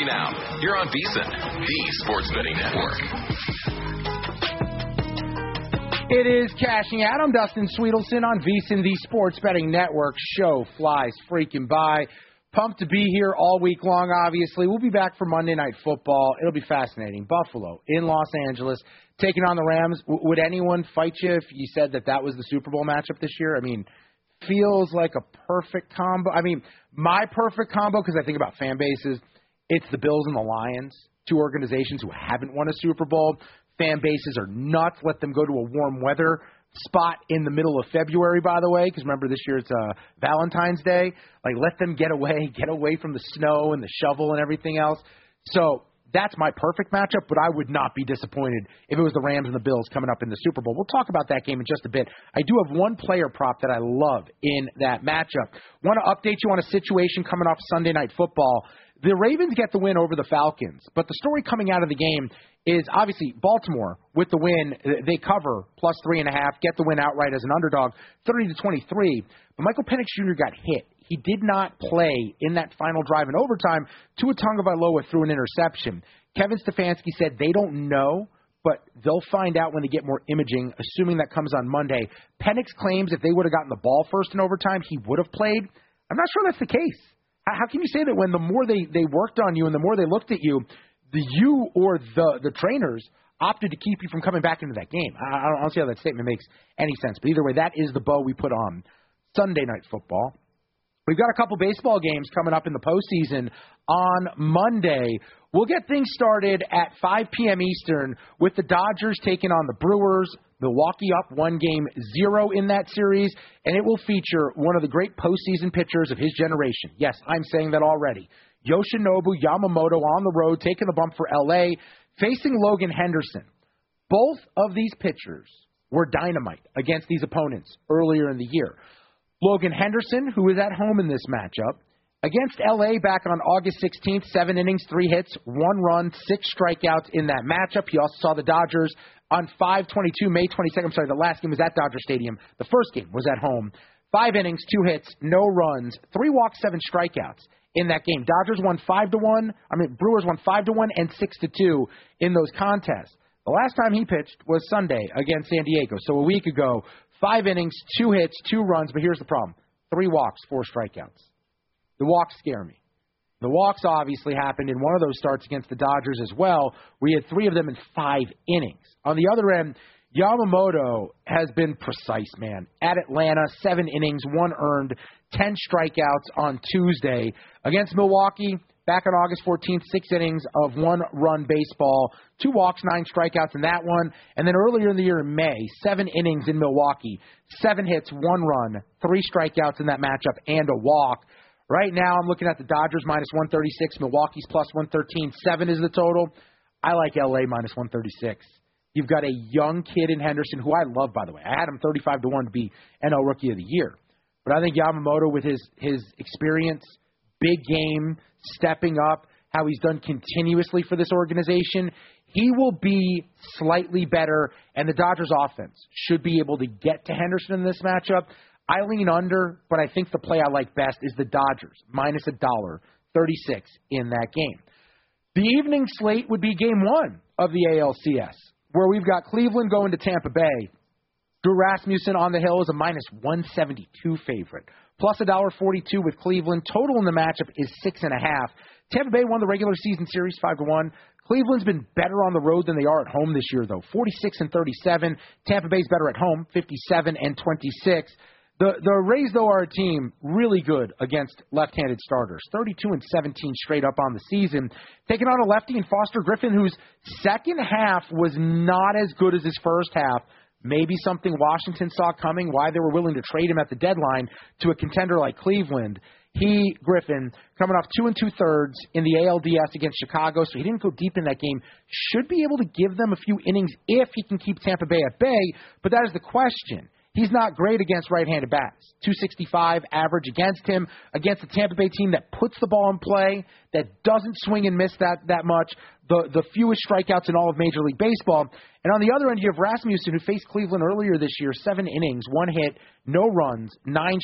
now, you're on VSiN, the Sports Betting Network. It is Cashing Out. I'm Dustin Sweetelson on VSiN, the Sports Betting Network. Show flies freaking by. Pumped to be here all week long, obviously. We'll be back for Monday Night Football. It'll be fascinating. Buffalo in Los Angeles taking on the Rams. Would anyone fight you if you said that was the Super Bowl matchup this year? I mean, feels like a perfect combo. I mean, my perfect combo, because I think about fan bases, it's the Bills and the Lions, two organizations who haven't won a Super Bowl. Fan bases are nuts. Let them go to a warm weather spot in the middle of February, by the way, because remember this year it's Valentine's Day. Like, let them get away from the snow and the shovel and everything else. So that's my perfect matchup, but I would not be disappointed if it was the Rams and the Bills coming up in the Super Bowl. We'll talk about that game in just a bit. I do have one player prop that I love in that matchup. Want to update you on a situation coming off Sunday Night Football. The Ravens get the win over the Falcons, but the story coming out of the game is obviously Baltimore with the win. They cover plus 3.5, get the win outright as an underdog, 30-23. But Michael Penix Jr. got hit. He did not play in that final drive in overtime. Tua Tagovailoa threw an interception. Kevin Stefanski said they don't know, but they'll find out when they get more imaging, assuming that comes on Monday. Penix claims if they would have gotten the ball first in overtime, he would have played. I'm not sure that's the case. How can you say that when the more they worked on you and the more they looked at you, you or the trainers opted to keep you from coming back into that game? I don't see how that statement makes any sense. But either way, that is the bow we put on Sunday Night Football. We've got a couple baseball games coming up in the postseason on Monday. We'll get things started at 5 p.m. Eastern with the Dodgers taking on the Brewers. Milwaukee up 1-0 in that series, and it will feature one of the great postseason pitchers of his generation. Yes, I'm saying that already. Yoshinobu Yamamoto on the road, taking the bump for L.A., facing Logan Henderson. Both of these pitchers were dynamite against these opponents earlier in the year. Logan Henderson, who is at home in this matchup, against L.A. back on August 16th, 7 innings, 3 hits, 1 run, 6 strikeouts in that matchup. He also saw the Dodgers on 5/22, May 22nd. I'm sorry, the last game was at Dodger Stadium. The first game was at home. 5 innings, 2 hits, no runs, 3 walks, 7 strikeouts in that game. Dodgers won 5-1. Brewers won 5-1 and 6-2 in those contests. The last time he pitched was Sunday against San Diego. So a week ago, 5 innings, 2 hits, 2 runs. But here's the problem: 3 walks, 4 strikeouts. The walks scare me. The walks obviously happened in one of those starts against the Dodgers as well. We had 3 of them in 5 innings. On the other end, Yamamoto has been precise, man. At Atlanta, 7 innings, 1 earned, 10 strikeouts on Tuesday. Against Milwaukee, back on August 14th, 6 innings of 1-run baseball, 2 walks, 9 strikeouts in that one. And then earlier in the year in May, 7 innings in Milwaukee, 7 hits, 1 run, 3 strikeouts in that matchup, and a walk. Right now, I'm looking at the Dodgers minus 136, Milwaukee's plus 113. 7 is the total. I like L.A. minus 136. You've got a young kid in Henderson, who I love, by the way. I had him 35-1 to be NL Rookie of the Year. But I think Yamamoto, with his experience, big game, stepping up, how he's done continuously for this organization, he will be slightly better, and the Dodgers offense should be able to get to Henderson in this matchup. I lean under, but I think the play I like best is the Dodgers, minus $1.36 in that game. The evening slate would be game 1 of the ALCS, where we've got Cleveland going to Tampa Bay. Drew Rasmussen on the hill is a minus 172 favorite, plus $1.42 with Cleveland. Total in the matchup is 6.5. Tampa Bay won the regular season series 5-1. Cleveland's been better on the road than they are at home this year, though, 46-37. Tampa Bay's better at home, 57-26. The Rays, though, are a team really good against left-handed starters, 32-17 straight up on the season. Taking on a lefty in Foster Griffin, whose second half was not as good as his first half. Maybe something Washington saw coming, why they were willing to trade him at the deadline to a contender like Cleveland. Griffin, coming off 2 2/3 in the ALDS against Chicago, so he didn't go deep in that game. Should be able to give them a few innings if he can keep Tampa Bay at bay, but that is the question. He's not great against right-handed bats. 265 average against him, against a Tampa Bay team that puts the ball in play, that doesn't swing and miss that much, the fewest strikeouts in all of Major League Baseball. And on the other end, you have Rasmussen, who faced Cleveland earlier this year, 7 innings, 1 hit, no runs, 9